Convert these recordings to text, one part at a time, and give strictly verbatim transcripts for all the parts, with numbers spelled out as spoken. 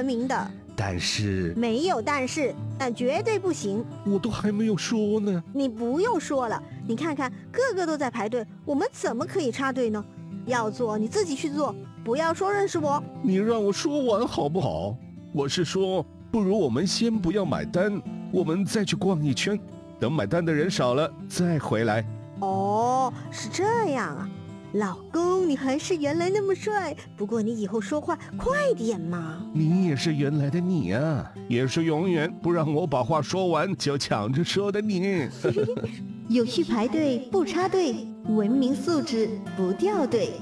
闻名的。 但是没有但是，但绝对不行。 我都还没有说呢。 你不用说了，你看看个个都在排队，我们怎么可以插队呢？要做你自己去做，不要说认识我。 你让我说完好不好？我是说，不如我们先不要买单，我们再去逛一圈，等买单的人少了再回来。 哦，是这样啊。老公，你还是原来那么帅，不过你以后说话快点嘛。 你也是原来的你啊，也是永远不让我把话说完就抢着说的你。 有序排队不插队，文明素质不掉队。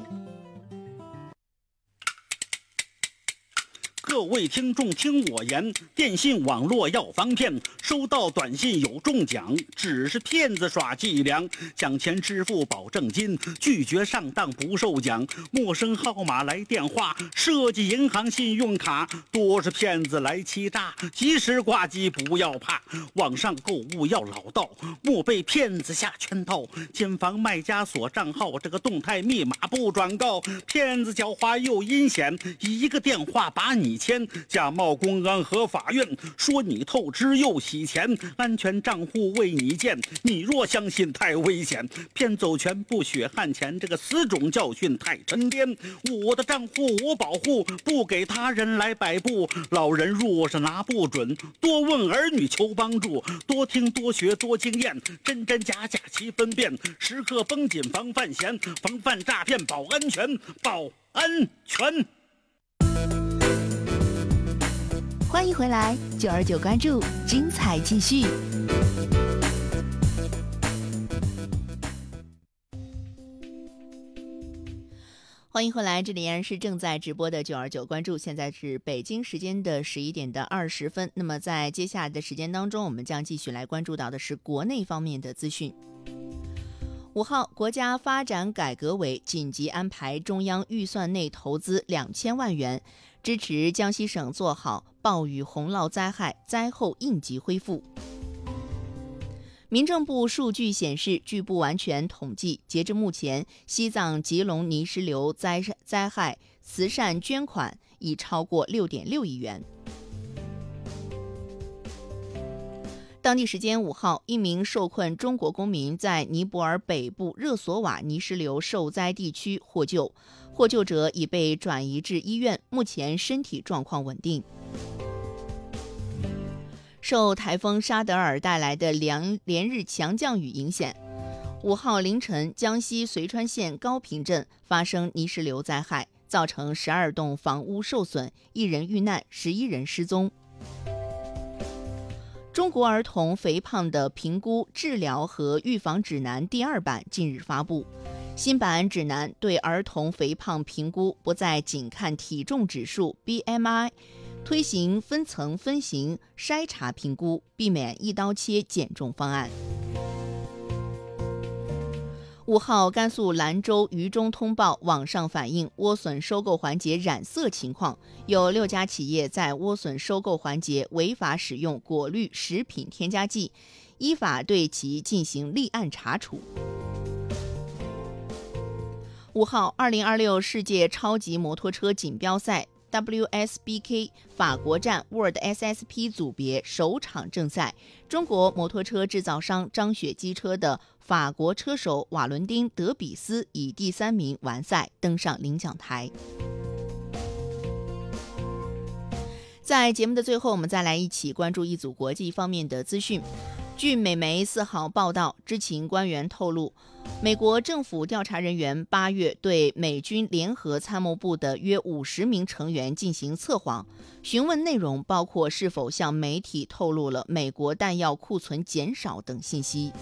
各位听众听我言，电信网络要防骗，收到短信有中奖，只是骗子耍伎俩，抢钱支付保证金，拒绝上当不受奖，陌生号码来电话，设计银行信用卡，多是骗子来欺诈，及时挂机不要怕，网上购物要老道，莫被骗子下圈套，谨防卖家锁账号，这个动态密码不转告，骗子狡猾又阴险，一个电话把你签，假冒公安和法院，说你透支又洗钱，安全账户为你建，你若相信太危险，骗走全部血汗钱，这个死种教训太沉甸，我的账户我保护，不给他人来摆布，老人若是拿不准，多问儿女求帮助，多听多学多经验，真真假假齐分辨，时刻绷紧防范闲，防范诈骗保安全，保安全。 欢迎回来，九二九关注，精彩继续。欢迎回来，这里依然是正在直播的九二九关注，现在是北京时间的十一点的二十分。那么在接下来的时间当中，我们将继续来关注到的是国内方面的资讯。五号，国家发展改革委紧急安排中央预算内投资两千万元，支持江西省做好暴雨洪涝灾害灾后应急恢复。民政部数据显示，据不完全统计，截至目前，西藏吉隆泥石流灾灾害慈善捐款已超过六点六亿元。当地时间五号，一名受困中国公民在尼泊尔北部热索瓦泥石流受灾地区获救，获救者已被转移至医院，目前身体状况稳定。受台风沙德尔带来的连连日强降雨影响，五号凌晨，江西遂川县高坪镇发生泥石流灾害，造成十二栋房屋受损，一人遇难，十一人失踪。中国儿童肥胖的评估、治疗和预防指南第二版近日发布。新版指南对儿童肥胖评估不再仅看体重指数 B M I， 推行分层分型筛查评估，避免一刀切减重方案。五号，甘肃兰州渝中通报网上反映莴笋收购环节染色情况，有六家企业在莴笋收购环节违法使用果绿食品添加剂，依法对其进行立案查处。五号，二零二六世界超级摩托车锦标赛 W S B K 法国站 World S S P 组别首场正赛，中国摩托车制造商张雪机车的法国车手瓦伦丁·德比斯以第三名完赛，登上领奖台。在节目的最后，我们再来一起关注一组国际方面的资讯。据美媒四号报道，知情官员透露，美国政府调查人员八月对美军联合参谋部的约五十名成员进行测谎，询问内容包括是否向媒体透露了美国弹药库存减少等信息。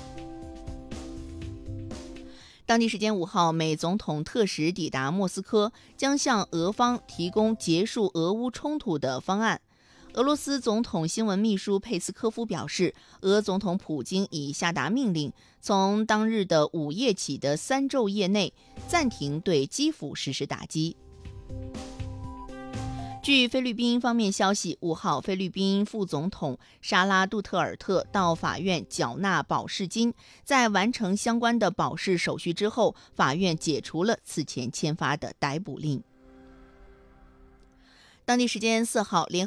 当地时间五号，美总统特使抵达莫斯科，将向俄方提供结束俄乌冲突的方案。俄罗斯总统新闻秘书佩斯科夫表示，俄总统普京已下达命令，从当日的午夜起的三昼夜内暂停对基辅实施打击。据菲律宾方面消息，五号，菲律宾副总统沙拉杜特尔特到法院缴纳保释金，在完成相关的保释手续之后，法院解除了此前签发的逮捕令。当地时间四号，联